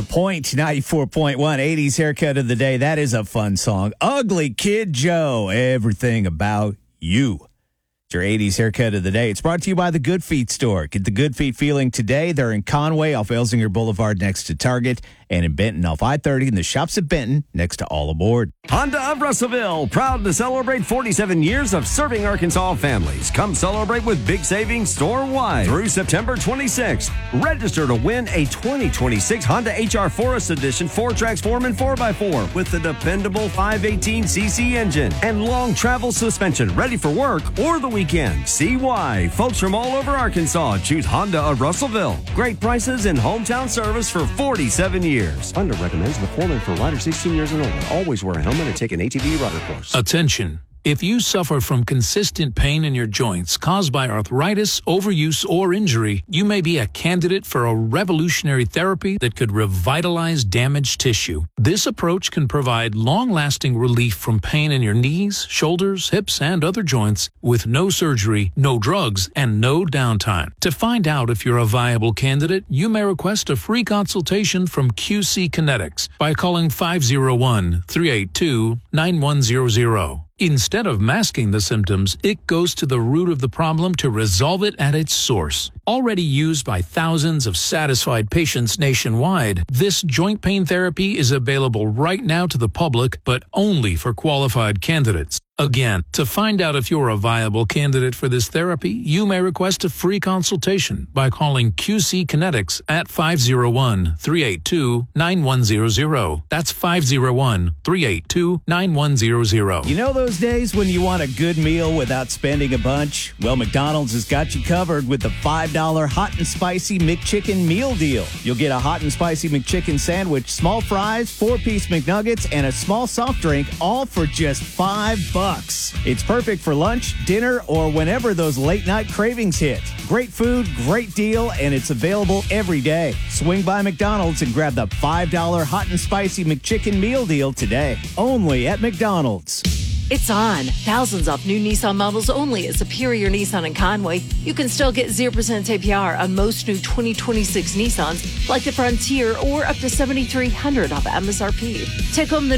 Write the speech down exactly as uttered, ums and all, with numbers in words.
Point ninety-four point one, eighties haircut of the day. That is a fun song. Ugly Kid Joe, everything about you. It's your eighties haircut of the day. It's brought to you by the Good Feet store. Get the Good Feet feeling today. They're in Conway off Elsinger Boulevard next to Target, and in Benton off I thirty in the shops at Benton next to All Aboard. Honda of Russellville, proud to celebrate forty-seven years of serving Arkansas families. Come celebrate with big savings store-wide through September twenty-sixth. Register to win a twenty twenty-six Honda H R Forest Edition four Traxform four by four with the dependable five eighteen c c engine and long travel suspension, ready for work or the weekend. See why folks from all over Arkansas choose Honda of Russellville. Great prices and hometown service for forty-seven years. Honda recommends Metformin for riders sixteen years and older. Always wear a helmet and take an A T V rider course. Attention. If you suffer from consistent pain in your joints caused by arthritis, overuse, or injury, you may be a candidate for a revolutionary therapy that could revitalize damaged tissue. This approach can provide long-lasting relief from pain in your knees, shoulders, hips, and other joints with no surgery, no drugs, and no downtime. To find out if you're a viable candidate, you may request a free consultation from Q C Kinetics by calling five oh one, three eight two, nine one zero zero. Instead of masking the symptoms, it goes to the root of the problem to resolve it at its source. Already used by thousands of satisfied patients nationwide, this joint pain therapy is available right now to the public, but only for qualified candidates. Again, to find out if you're a viable candidate for this therapy, you may request a free consultation by calling Q C Kinetics at five oh one, three eight two, nine one zero zero. That's five oh one, three eight two, nine one zero zero. You know those days when you want a good meal without spending a bunch? Well, McDonald's has got you covered with the five dollar Hot and Spicy McChicken Meal Deal. You'll get a Hot and Spicy McChicken sandwich, small fries, four-piece McNuggets, and a small soft drink, all for just five bucks. It's perfect for lunch, dinner, or whenever those late-night cravings hit. Great food, great deal, and it's available every day. Swing by McDonald's and grab the five dollar Hot and Spicy McChicken Meal Deal today. Only at McDonald's. It's on. Thousands off new Nissan models only at Superior Nissan in Conway. You can still get zero percent A P R on most new twenty twenty-six Nissans, like the Frontier, or up to seven thousand three hundred dollars off M S R P. Take home the